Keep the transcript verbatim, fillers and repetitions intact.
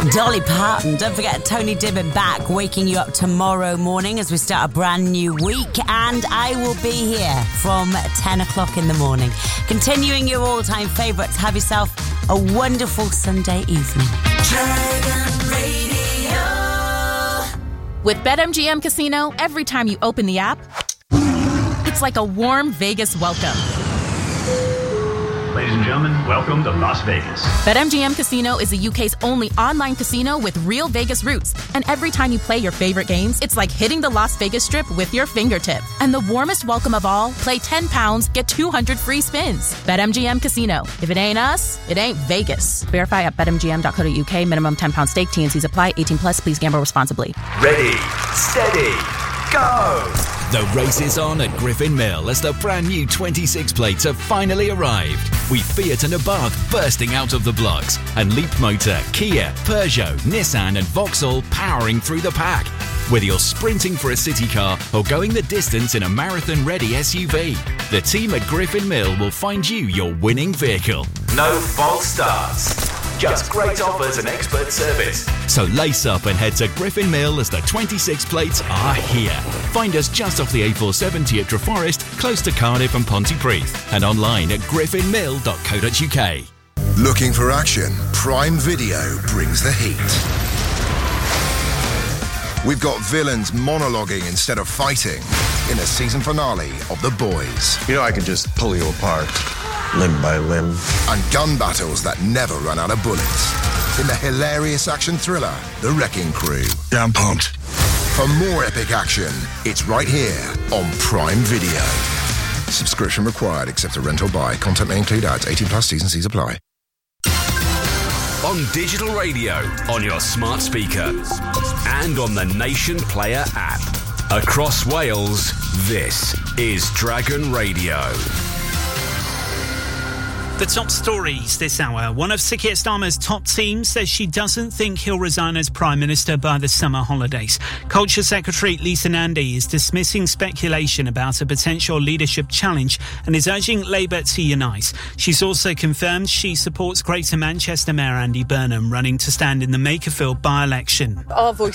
Dolly Parton. Don't forget Tony Dibbett back, waking you up tomorrow morning as we start a brand new week. And I will be here from ten o'clock in the morning. Continuing your all-time favourites. Have yourself a wonderful Sunday evening. Dragon Radio. With BetMGM Casino, every time you open the app, it's like a warm Vegas welcome. Ladies and gentlemen, welcome to Las Vegas. BetMGM Casino is the U K's only online casino with real Vegas roots. And every time you play your favorite games, it's like hitting the Las Vegas Strip with your fingertip. And the warmest welcome of all, play ten pounds, get two hundred free spins. BetMGM Casino. If it ain't us, it ain't Vegas. Verify at bet M G M dot co dot U K. Minimum ten pound stake. T and C's apply. eighteen plus. Please gamble responsibly. Ready, steady, go! The race is on at Griffin Mill as the brand new twenty-six plates have finally arrived. With Fiat and Abarth bursting out of the blocks and Leapmotor, Kia, Peugeot, Nissan and Vauxhall powering through the pack. Whether you're sprinting for a city car or going the distance in a marathon-ready S U V, the team at Griffin Mill will find you your winning vehicle. No false starts. Just great offers and expert service. So lace up and head to Griffin Mill as the twenty-six plates are here. Find us just off the A four seventy at Treforest, close to Cardiff and Pontypridd, and online at griffin mill dot co dot U K. Looking for action? Prime Video brings the heat. We've got villains monologuing instead of fighting in the season finale of The Boys. You know I can just pull you apart, limb by limb. And gun battles that never run out of bullets. In the hilarious action thriller, The Wrecking Crew. Damn pumped. For more epic action, it's right here on Prime Video. Subscription required except a rent or buy. Content may include ads. eighteen plus. T's and C's apply. On digital radio, on your smart speaker, and on the Nation Player app. Across Wales, this is Dragon Radio. The top stories this hour. One of Sir Keir Starmer's top teams says she doesn't think he'll resign as Prime Minister by the summer holidays. Culture Secretary Lisa Nandy is dismissing speculation about a potential leadership challenge and is urging Labour to unite. She's also confirmed she supports Greater Manchester Mayor Andy Burnham running to stand in the Makerfield by-election. Our voice